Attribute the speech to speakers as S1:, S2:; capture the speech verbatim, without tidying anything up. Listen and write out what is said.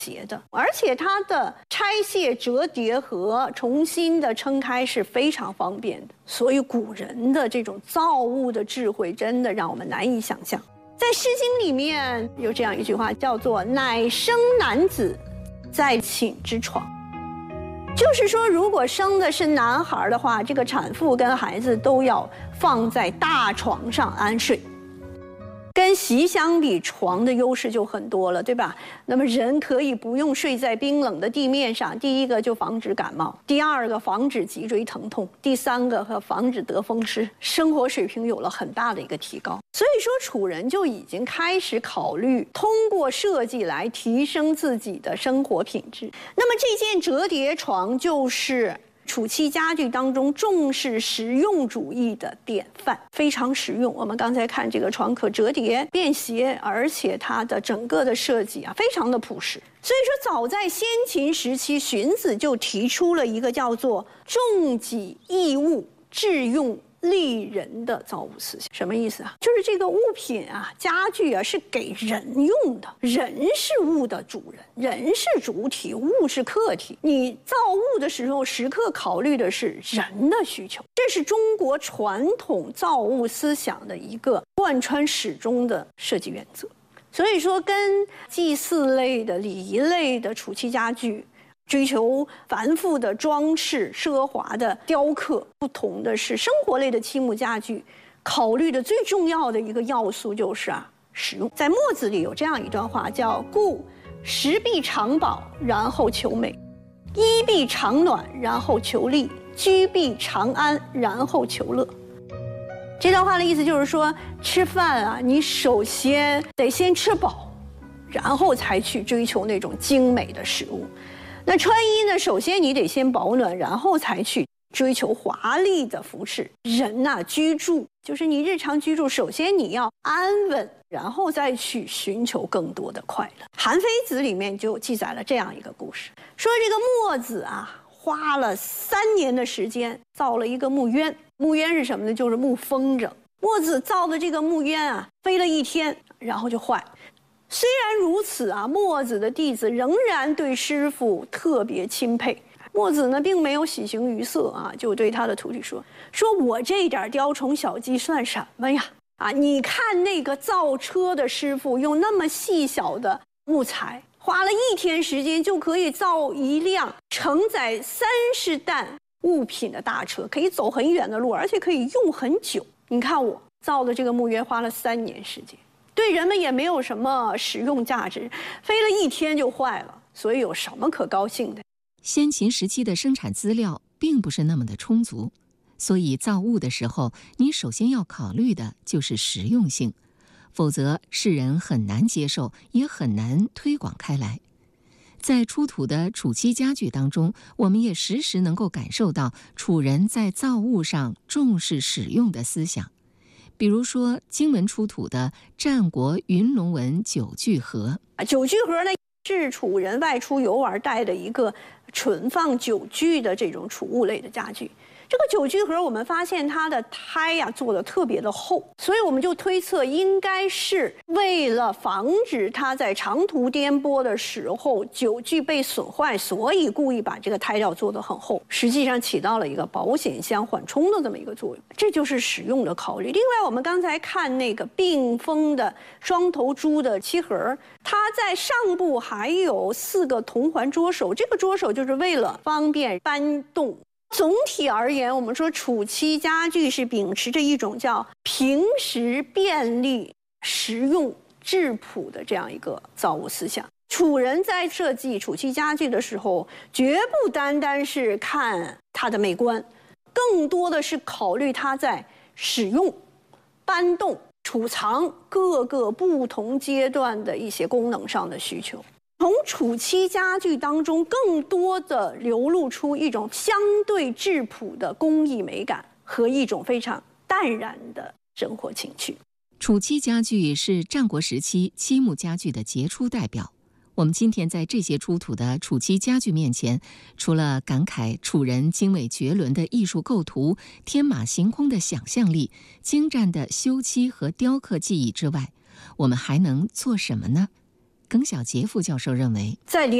S1: 结的，而且它的拆卸、折叠和重新的撑开是非常方便的。所以古人的这种造物的智慧，真的让我们难以想象。在《诗经》里面有这样一句话，叫做“乃生男子，在寝之床”。就是说，如果生的是男孩的话，这个产妇跟孩子都要放在大床上安睡。跟席相比，床的优势就很多了，对吧？那么人可以不用睡在冰冷的地面上，第一个就防止感冒，第二个防止脊椎疼痛，第三个和防止得风湿，生活水平有了很大的一个提高。所以说，楚人就已经开始考虑通过设计来提升自己的生活品质。那么这件折叠床就是楚期家具当中重视实用主义的典范，非常实用。我们刚才看这个床可折叠便携，而且它的整个的设计啊非常的朴实。所以说，早在先秦时期，荀子就提出了一个叫做重己义物，致用利人的造物思想。什么意思啊？就是这个物品啊，家具啊，是给人用的，人是物的主人，人是主体，物是客体。你造物的时候，时刻考虑的是人的需求，这是中国传统造物思想的一个贯穿始终的设计原则。所以说，跟祭祀类的、礼仪类的楚期家具追求繁复的装饰、奢华的雕刻不同的是，生活类的漆木家具考虑的最重要的一个要素就是啊实用。在墨子里有这样一段话，叫“故食必长饱，然后求美；衣必长暖，然后求利；居必长安，然后求乐。”这段话的意思就是说，吃饭啊，你首先得先吃饱，然后才去追求那种精美的食物。那穿衣呢，首先你得先保暖，然后才去追求华丽的服饰。人呐、啊，居住就是你日常居住，首先你要安稳，然后再去寻求更多的快乐。《韩非子》里面就记载了这样一个故事，说这个墨子啊，花了三年的时间造了一个木鸢。木鸢是什么呢？就是木风筝。墨子造的这个木鸢啊，飞了一天，然后就坏了。虽然如此啊，墨子的弟子仍然对师傅特别钦佩。墨子呢，并没有喜形于色啊，就对他的徒弟说：“说我这点雕虫小技算什么呀？啊，你看那个造车的师傅用那么细小的木材，花了一天时间就可以造一辆承载三十担物品的大车，可以走很远的路，而且可以用很久。你看我造的这个木鸢花了三年时间。”对人们也没有什么实用价值，飞了一天就坏了，所以有什么可高兴的？
S2: 先秦时期的生产资料并不是那么的充足，所以造物的时候，你首先要考虑的就是实用性，否则世人很难接受，也很难推广开来。在出土的楚期家具当中，我们也时时能够感受到楚人在造物上重视使用的思想。比如说金文出土的战国云龙纹酒具盒，
S1: 酒具盒呢是楚人外出游玩带的一个存放酒具的这种储物类的家具。这个酒具盒我们发现它的胎呀、啊、做的特别的厚，所以我们就推测应该是为了防止它在长途颠簸的时候酒具被损坏，所以故意把这个胎料做得很厚，实际上起到了一个保险箱缓冲的这么一个作用，这就是使用的考虑。另外我们刚才看那个并封的双头猪的漆盒，它在上部还有四个铜环桌手，这个桌手就是为了方便搬动。总体而言，我们说楚期家具是秉持着一种叫平实便利、实用质朴的这样一个造物思想。楚人在设计楚期家具的时候，绝不单单是看它的美观，更多的是考虑它在使用、搬动、储藏各个不同阶段的一些功能上的需求。从楚期家具当中，更多的流露出一种相对质朴的工艺美感和一种非常淡然的生活情趣。
S2: 楚期家具是战国时期漆木家具的杰出代表。我们今天在这些出土的楚期家具面前，除了感慨楚人精美绝伦的艺术构图、天马行空的想象力、精湛的修漆和雕刻技艺之外，我们还能做什么呢？ 耿晓杰副教授认为，
S1: 在